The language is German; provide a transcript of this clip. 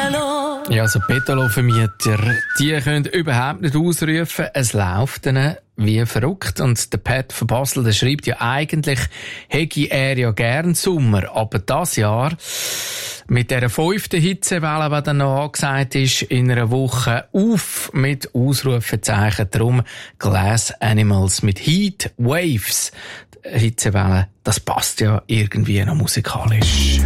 Ja, also Betalo-Vermieter, die können überhaupt nicht ausrufen, es läuft ihnen wie verrückt. Und der Pat von Basel, der schreibt ja eigentlich, hätte er ja gern Sommer, aber das Jahr mit dieser 5. Hitzewelle, die dann noch angesagt ist, in einer Woche auf mit Ausrufezeichen. Darum Glass Animals mit Heat Waves. Hitzewelle, das passt ja irgendwie noch musikalisch.